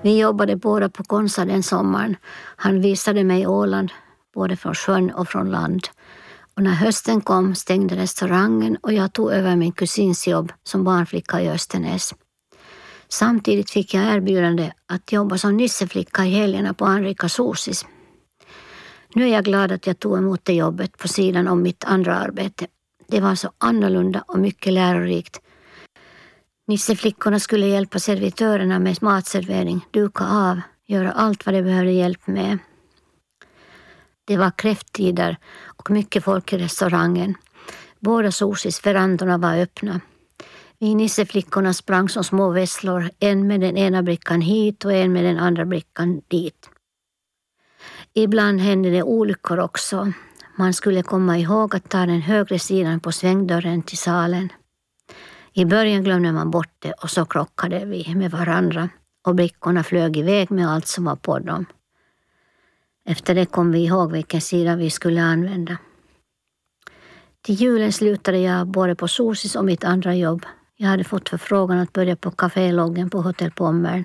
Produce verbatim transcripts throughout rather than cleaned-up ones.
Vi jobbade båda på Konsa den sommaren. Han visade mig Åland, både från sjön och från land. Och när hösten kom stängde restaurangen och jag tog över min kusins jobb som barnflicka i Östernäs. Samtidigt fick jag erbjudande att jobba som nisseflicka i helgerna på Anrika Sosis. Nu är jag glad att jag tog emot det jobbet på sidan om mitt andra arbete. Det var så annorlunda och mycket lärorikt. Nisseflickorna skulle hjälpa servitörerna med matservering, duka av, göra allt vad de behövde hjälp med. Det var kräfttider och mycket folk i restaurangen. Båda Sosis verandorna var öppna. Vi nisseflickorna sprang som små vesslor, en med den ena brickan hit och en med den andra brickan dit. Ibland hände det olyckor också. Man skulle komma ihåg att ta den högre sidan på svängdörren till salen. I början glömde man bort det och så krockade vi med varandra och brickorna flög iväg med allt som var på dem. Efter det kom vi ihåg vilken sida vi skulle använda. Till julen slutade jag både på Sosis och mitt andra jobb. Jag hade fått förfrågan att börja på Caféloggen på Hotell Pommern.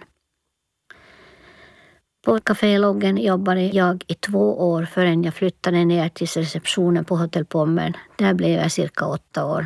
På Caféloggen jobbade jag i två år förrän jag flyttade ner till receptionen på Hotell Pommern. Där blev jag cirka åtta år.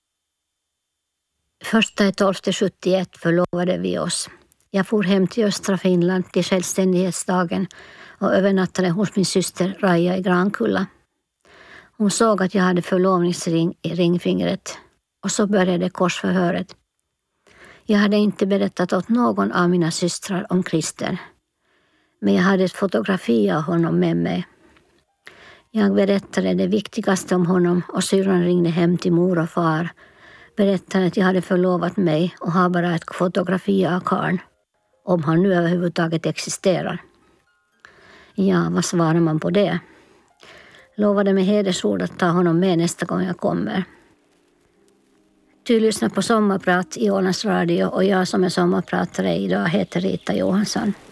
Första tolfte sjuttioett förlovade vi oss. Jag for hem till östra Finland till självständighetsdagen och övernattade hos min syster Raja i Grankulla. Hon såg att jag hade förlovningsring i ringfingret och så började korsförhöret. Jag hade inte berättat åt någon av mina systrar om Christer, men jag hade ett fotografi av honom med mig. Jag berättade det viktigaste om honom och syrran ringde hem till mor och far. Berättade att jag hade förlovat mig och har bara ett fotografi av karln, om han nu överhuvudtaget existerar. Ja, vad svarar man på det? Lovade med hedersord att ta honom med nästa gång jag kommer. Du lyssnar på Sommarprat i Ålands Radio och jag som är sommarpratare idag heter Rita Johansson.